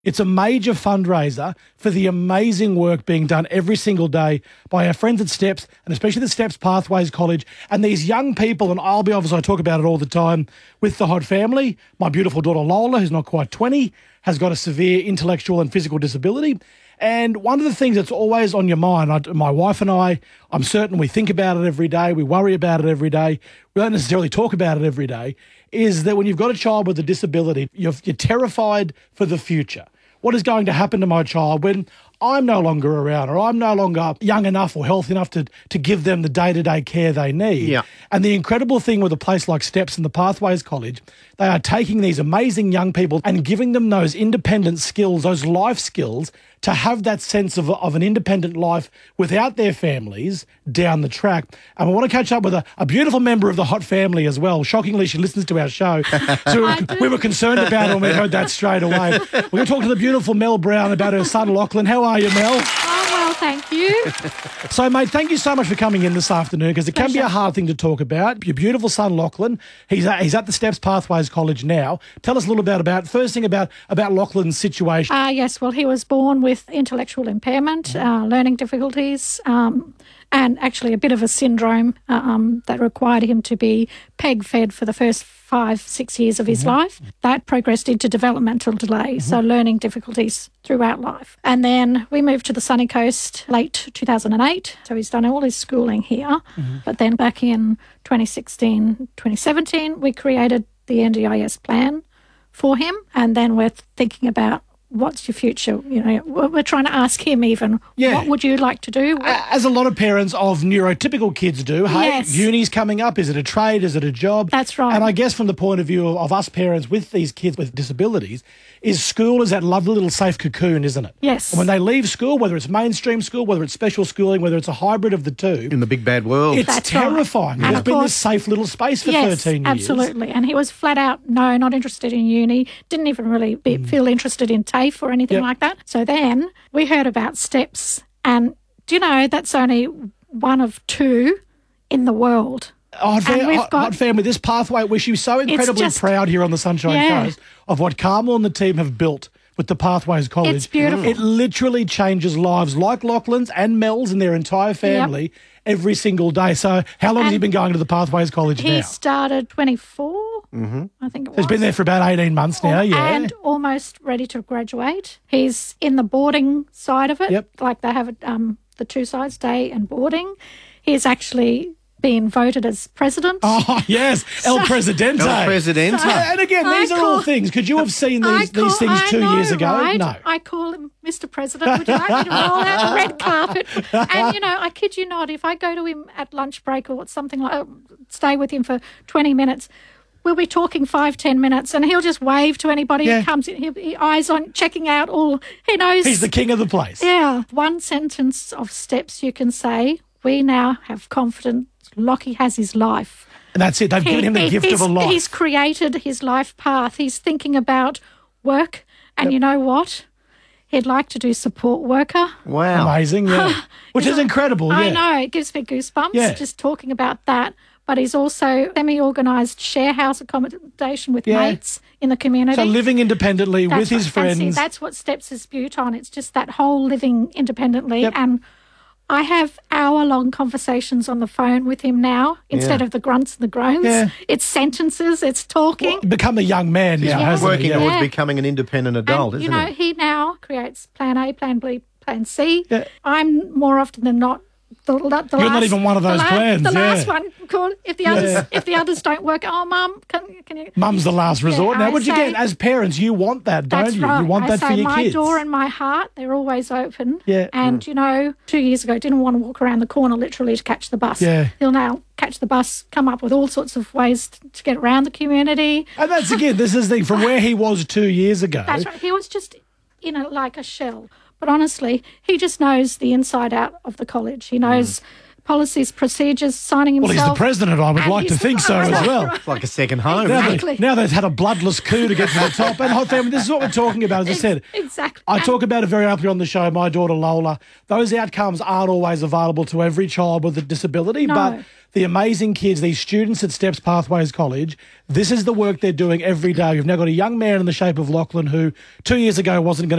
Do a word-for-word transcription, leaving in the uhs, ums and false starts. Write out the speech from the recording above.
It's a major fundraiser for the amazing work being done every single day by our friends at Steps, and especially the Steps Pathways College, and these young people, and I'll be obvious, I talk about it all the time, with the Hod family. My beautiful daughter Lola, who's not quite twenty, has got a severe intellectual and physical disability. And one of the things that's always on your mind, I, my wife and I, I'm certain we think about it every day, we worry about it every day, we don't necessarily talk about it every day, is that when you've got a child with a disability, you're, you're terrified for the future. What is going to happen to my child when I'm no longer around, or I'm no longer young enough or healthy enough to, to give them the day-to-day care they need? Yeah. And the incredible thing with a place like Steps and the Pathways College, they are taking these amazing young people and giving them those independent skills, those life skills, to have that sense of, of an independent life without their families down the track. And we want to catch up with a, a beautiful member of the Hot family as well. Shockingly, she listens to our show. So we, we were concerned about it when we heard that straight away. We're going to talk to the beautiful Mel Brown about her son, Lachlan. How are you, Mel? Oh, well, thank you. So, mate, thank you so much for coming in this afternoon, because it can be a hard thing to talk about. Your beautiful son, Lachlan, he's at, he's at the Steps Pathways College now. Tell us a little bit about, first thing about, about Lachlan's situation. Uh, yes, well, he was born with intellectual impairment, uh, learning difficulties, um, and actually a bit of a syndrome uh, um, that required him to be peg-fed for the first five, six years of his mm-hmm. life. That progressed into developmental delay, mm-hmm. so learning difficulties throughout life. And then we moved to the sunny coast late two thousand eight, so he's done all his schooling here. Mm-hmm. But then back in twenty sixteen, twenty seventeen, we created the N D I S plan for him, and then we're thinking about what's your future? You know, we're trying to ask him even, yeah. what would you like to do? As a lot of parents of neurotypical kids do. Hey, yes. Uni's coming up. Is it a trade? Is it a job? That's right. And I guess from the point of view of, of us parents with these kids with disabilities, is school is that lovely little safe cocoon, isn't it? Yes. And when they leave school, whether it's mainstream school, whether it's special schooling, whether it's a hybrid of the two. In the big bad world. It's That's terrifying. Right. There's been this safe little space for yes, thirteen years. Absolutely. And he was flat out, no, not interested in uni, didn't even really be, mm. feel interested in TAFE or anything yep. like that. So then we heard about Steps, and do you know that's only one of two in the world. Hot, fa- hot, got, hot family, this pathway, we're so incredibly just, proud here on the Sunshine yeah. Coast of what Carmel and the team have built with the Pathways College. It's beautiful. It literally changes lives like Lachlan's and Mel's and their entire family yep. every single day. So how long and has he been going to the Pathways College he now? He started twenty-four, mm-hmm. I think it was. So he's been there for about eighteen months now, yeah. And almost ready to graduate. He's in the boarding side of it. Yep. Like they have um, the two sides, day and boarding. He's actually being voted as president. Oh, yes, so, El Presidente. El Presidente. So, and again, these I are call, all things. Could you have seen these, call, these things two know, years ago? Right? No. I call him Mister President. Would you like me to roll out the red carpet? And, you know, I kid you not, if I go to him at lunch break or something like that, stay with him for twenty minutes, we'll be talking five, ten minutes, and he'll just wave to anybody yeah. who comes in. He'll be eyes on, checking out all, he knows. He's the king of the place. Yeah. One sentence of Steps you can say, we now have confidence Lockie has his life. And that's it. They've he, given him the gift of a life. He's created his life path. He's thinking about work. And yep. you know what? He'd like to do support worker. Wow. Amazing, yeah. Which is incredible, yeah. I know. It gives me goosebumps yeah. just talking about that. But he's also semi-organised share house accommodation with yeah. mates in the community. So living independently that's with his what, friends. See, that's what Steps is built on. It's just that whole living independently. Yep. And I have hour-long conversations on the phone with him now instead yeah. of the grunts and the groans. Yeah. It's sentences, it's talking. Well, become a young man now, yeah. hasn't Working he? Yeah. towards becoming an independent adult, and, isn't you know, he? he now creates plan A, plan B, plan C. Yeah. I'm more often than not the, the last, You're not even one of those the plans, The yeah. last one called, if the others Yeah. if the others don't work, oh, Mum, can, can you... Mum's the last resort Yeah, now. I Which, say- again, as parents, you want that, don't That's you? right. You want I that say for your my kids. door and my heart, they're always open. Yeah. And, you know, two years ago, didn't want to walk around the corner literally to catch the bus. Yeah. He'll now catch the bus, come up with all sorts of ways to, to get around the community. And that's, again, this is the thing, from where he was two years ago. That's right. He was just in a, like a shell. But honestly, he just knows the inside out of the college. He knows... Mm. policies, procedures, signing Well, himself. he's the president. I would and like to he's- think so I as know, well. right. It's like a second home. Now, isn't it? Exactly. they, now they've had a bloodless coup to get to the top. And hot family, this is what we're talking about. As I said, Exactly. I talk about it very openly on the show. My daughter Lola. Those outcomes aren't always available to every child with a disability, No. but the amazing kids, these students at Steps Pathways College, this is the work they're doing every day. We've now got a young man in the shape of Lachlan who two years ago wasn't going to